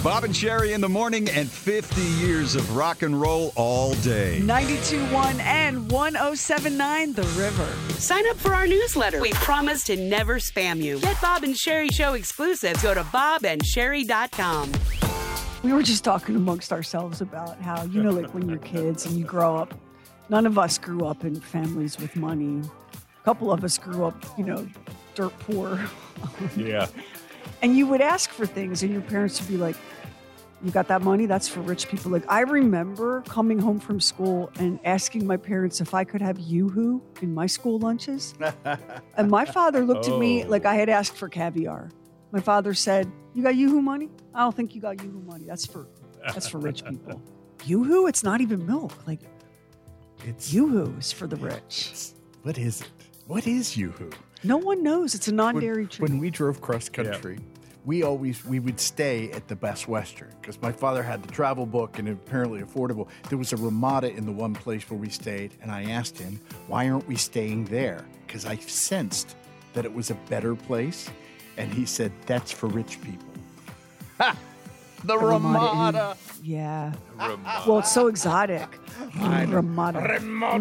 Bob and Sherry in the morning and 50 years of rock and roll all day. 92.1 and 107.9 The River. Sign up for our newsletter. We promise to never spam you. Get Bob and Sherry Show exclusives. Go to bobandsherry.com. We were just talking amongst ourselves about how, like when you're kids and you grow up, none of us grew up in families with money. A couple of us grew up, dirt poor. Yeah. And you would ask for things and your parents would be like, you got that money? That's for rich people. Like, I remember coming home from school and asking my parents if I could have Yoo-hoo in my school lunches. And my father looked at me like I had asked for caviar. My father said, you got Yoo-hoo money? I don't think you got Yoo-hoo money. That's for rich people. Yoo-hoo? It's not even milk. Like, Yoo-hoo is for the rich. What is it? What is Yoo-hoo? No one knows. It's a non-dairy treat. When we drove cross country, we would stay at the Best Western because my father had the travel book and apparently affordable. There was a Ramada in the one place where we stayed, and I asked him, why aren't we staying there? Because I sensed that it was a better place, and he said, that's for rich people. Ha! The Ramada. Yeah. Ramada. Well, it's so exotic. Ramada.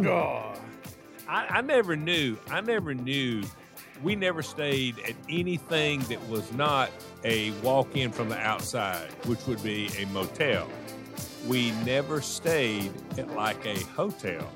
I never knew. We never stayed at anything that was not a walk-in from the outside, which would be a motel. We never stayed at like a hotel.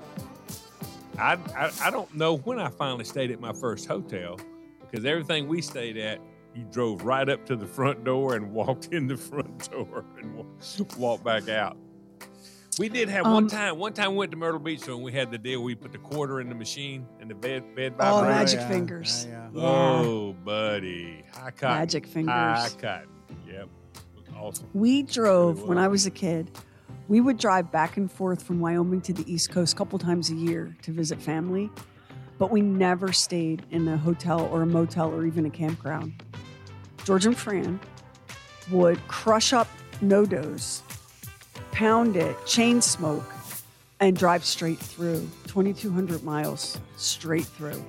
I don't know when I finally stayed at my first hotel because everything we stayed at, you drove right up to the front door and walked in the front door and walked back out. We did have one time we went to Myrtle Beach and we had the deal. We put the quarter in the machine and the bed vibrator. Oh, magic fingers. Yeah. Oh, buddy. High cotton. Magic fingers. High cotton. Yep. Awesome. We drove, when I was a kid, we would drive back and forth from Wyoming to the East Coast a couple times a year to visit family, but we never stayed in a hotel or a motel or even a campground. George and Fran would crush up no-dos, pound it, chain smoke, and drive straight through 2,200 miles straight through.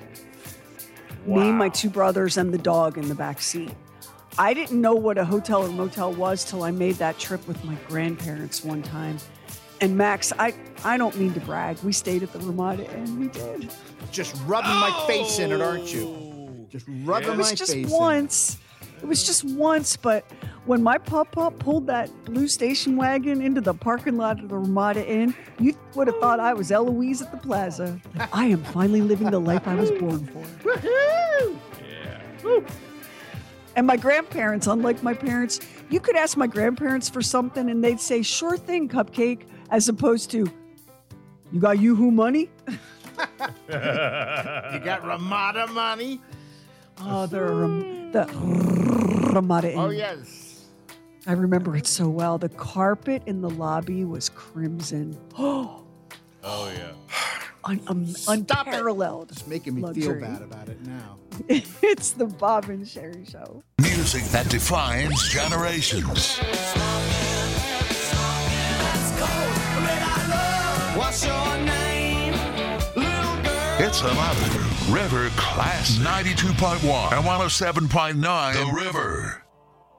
Wow. Me, my two brothers, and the dog in the back seat. I didn't know what a hotel or motel was till I made that trip with my grandparents one time. And Max, I don't mean to brag, we stayed at the Ramada Inn. We did. Just rubbing my face in it, aren't you? Just rubbing my face in it. It was just once, but when my papa pulled that blue station wagon into the parking lot of the Ramada Inn, you would have thought I was Eloise at the plaza. I am finally living the life I was born for. Woohoo! Yeah. Woo. And my grandparents, unlike my parents, you could ask my grandparents for something and they'd say, sure thing, Cupcake, as opposed to, you got Yoo-hoo money? You got Ramada money? Oh, the Ramada Inn. Oh, yes. I remember it so well. The carpet in the lobby was crimson. Oh, yeah. Unparalleled. It's making me luxury. feel bad about it now. It's the Bob and Sherry Show. Music that defines generations. What's your name, little girl? It's another River Classic. 92.1 and 107.9 The River.